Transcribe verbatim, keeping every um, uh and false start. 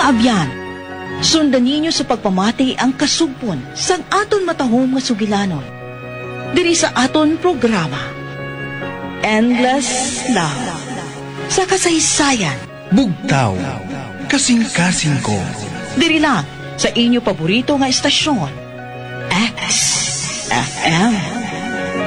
kaabyan. Sundan ninyo sa pagpamati ang kasugpon sang aton matahong nga sugilanon. Diri sa aton programa, Endless Love. Sa kasaysayan, bugtaw, kasing-kasing ko. Diri lang sa inyo paborito nga estasyon, X F M.